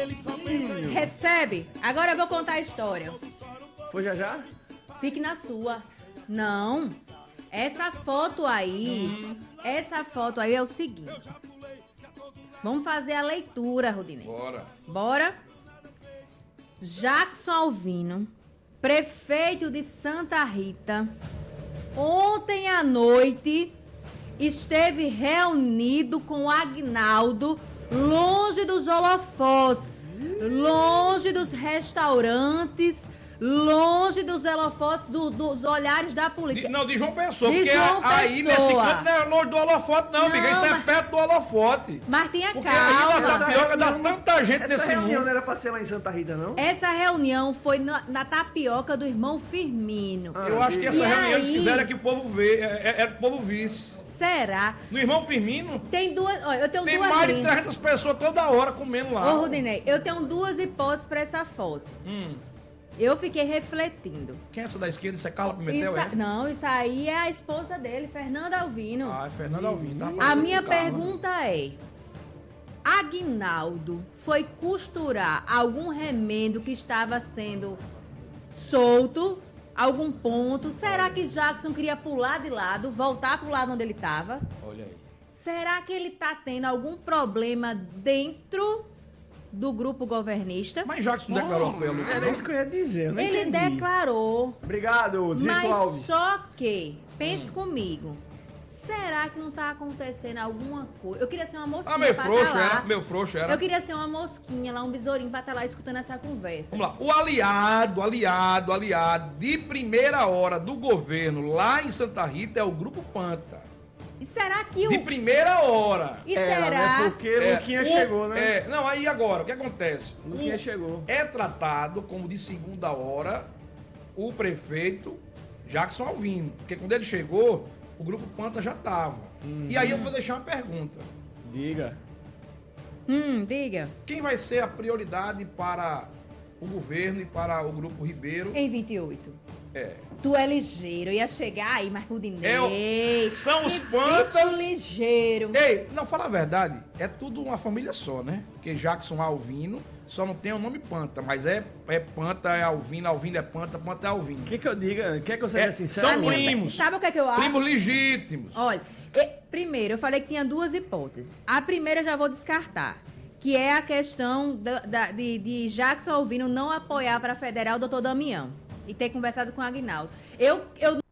Recebe. Agora eu vou contar a história. Foi já? Fique na sua. Não. Essa foto aí é o seguinte. Vamos fazer a leitura, Rudinei. Bora. Jackson Alvino, prefeito de Santa Rita, ontem à noite esteve reunido com Aguinaldo longe dos holofotes, longe dos restaurantes, longe dos holofotes, dos olhares da política. De João Pessoa, de porque João aí Pessoa. nesse canto não é longe do holofote, não, amiga. Isso é perto do holofote. Mas tenha porque calma. Porque aí na tapioca dá tanta gente nesse mundo. Essa reunião não era pra ser lá em Santa Rita, não? Essa reunião foi na tapioca do irmão Firmino. Eu acho que essa reunião eles quiseram que o povo vê, o povo visse. Será? No irmão Firmino? Tem duas. Olha, eu tenho tem duas. Tem mais de 300 pessoas toda hora comendo lá. Ô, Rudinei, eu tenho duas hipóteses pra essa foto. Eu fiquei refletindo. Quem é essa da esquerda? Isso é Carla Pimentel? Não, isso aí é a esposa dele, Fernanda Alvino. Ah, é Fernanda Alvino. Tá a minha pergunta é: Aguinaldo foi costurar algum remendo que estava sendo solto? Algum ponto? Será que Jackson queria pular de lado, voltar pro lado onde ele estava? Olha aí. Será que ele tá tendo algum problema dentro do grupo governista? Mas Jackson declarou com ele. Era isso que eu ia dizer, eu não Ele entendi. declarou. Obrigado, Zito Alves. Só que, pense comigo, será que não tá acontecendo alguma coisa? Eu queria ser uma mosquinha meu pra frouxo tá lá. era, meu frouxo era. Eu queria ser uma mosquinha lá, um besourinho pra estar lá escutando essa conversa. Vamos lá, o aliado de primeira hora do governo lá em Santa Rita é o Grupo Panta. E será que De primeira hora. E será? Né? Porque Luquinha chegou, né? Não, aí agora, o que acontece? Luquinha chegou. É tratado como de segunda hora o prefeito Jackson Alvino. Porque quando ele chegou, o Grupo Panta já estava. E aí eu vou deixar uma pergunta. Diga. Diga. Quem vai ser a prioridade para o governo e para o Grupo Ribeiro? Em 28. É. Tu é ligeiro, ia chegar aí, mas Rudinei. São os que Pantas. bicho ligeiro. Ei, não, fala a verdade, é tudo uma família só, né? Porque Jackson Alvino só não tem o nome Panta, mas é Panta, é Alvino, Alvino é Panta, Panta é Alvino. Quer que eu diga? Quer que eu seja sincero? São primos. Sabe o que é que eu acho? Primos legítimos. Olha, primeiro, eu falei que tinha duas hipóteses. A primeira eu já vou descartar, que é a questão de Jackson Alvino não apoiar para federal o doutor Damião e ter conversado com o Aguinaldo. Eu